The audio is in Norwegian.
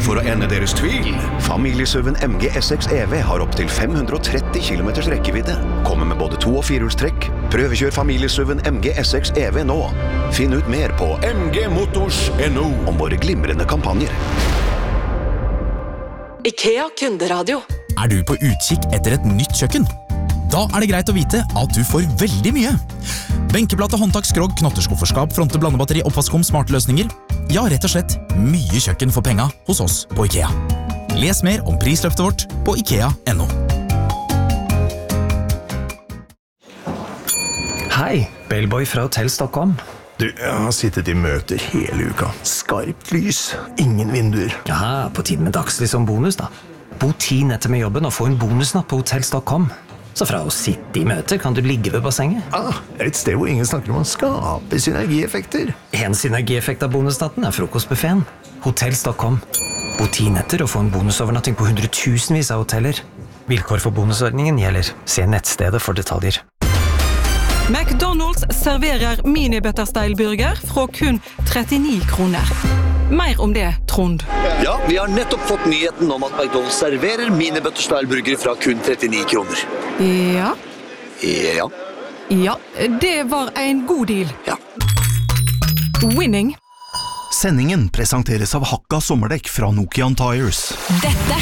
for å ende deres tvil. Familiesøven MG SX EV har opp til 530 km rekkevidde. Kommer med både 2- og 4-hjulstrekk. Prøvekjør familiesøven MG SX EV nå. Finn ut mer på mgmotors.no om våre glimrende kampanjer. IKEA Kunderadio. Du på utkikk etter et nytt kjøkken? Da det greit å vite at du får veldig mye. Benkeplate, håndtak, skrogg, knotterskufferskap, fronte, blandebatteri, oppvaskkom, smarte løsninger. Ja, rett og slett mye kjøkken for penga hos oss på IKEA. Les mer om prisløftet vårt på IKEA.no. Hei, Bellboy fra Hotell Stockholm. Du, jeg har sittet i møter hele uka. Skarpt lys, ingen vinduer. Ja, på tide med dagslys som bonus da. Bo 10 netter med jobben og få en bonusnatt på Hotell Stockholm. Så fra å sitte i møter kan du ligge ved bassenget. Et sted hvor ingen snakker om å skape synergieffekter. En synergieffekt av bonusnatten frokostbuffeten. Hotell Stockholm. Bo 10 netter og få en bonusovernatting på 100.000vis av hoteller. Vilkår for bonusordningen gjelder. Se nettstedet for detaljer. McDonald's serverer mini-butterstyle-burger fra kun 39 kroner. Mer om det, Trond. Ja, vi har nettopp fått nyheten om at McDonald's serverer mini-butterstyle-burger fra kun 39 kroner. Ja. Ja. Ja, det var en god deal. Ja. Sendingen presenteres av Hakka sommerdekk fra Nokian Tires. Dette